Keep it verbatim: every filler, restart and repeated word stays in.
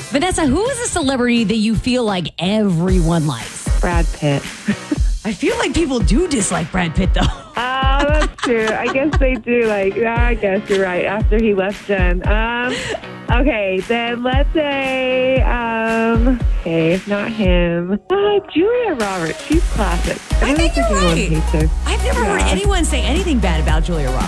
Vanessa, who is a celebrity that you feel like everyone likes? Brad Pitt. I feel like people do dislike Brad Pitt, though. Ah, that's true. I guess they do. Like, yeah, I guess you're right. After he left Jen. Um, okay, then let's say, um, okay, if not him, uh, Julia Roberts. She's classic. I don't think you're anyone right. hates her. I've never heard Yeah. anyone say anything bad about Julia Roberts.